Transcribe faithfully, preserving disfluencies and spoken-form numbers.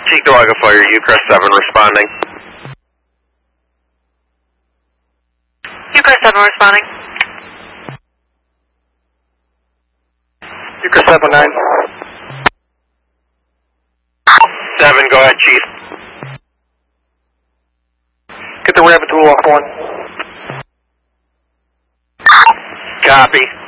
Cheektowaga Fire, Ucrest seven responding. Ucrest seven responding. Ucrest seven nine. seven, go ahead, Chief. Get the rabbit tool off one. Copy.